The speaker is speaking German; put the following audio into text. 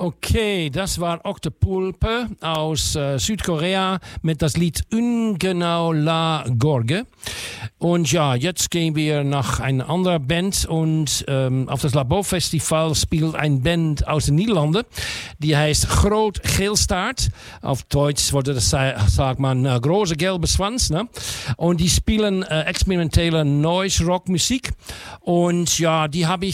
Okay, das war Octopulpe aus Südkorea mit das Lied Ungenau La Gorge. Und ja, jetzt gehen wir nach einer anderen Band und auf das Labo Festival spielt eine Band aus den Niederlanden. Die heißt Groot Geelstaart. Auf Deutsch würde das sagt man große gelbe Schwanz. Ne? Und die spielen experimentelle Noise Rock Musik. Und ja, die habe ich